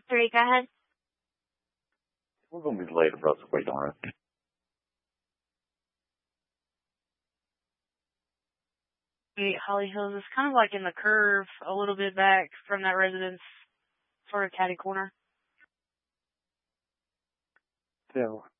Three, go ahead. We're going to be late if Russell wait on it. Holly Hills is kind of like in the curve, a little bit back from that residence, sort of catty corner. Yeah,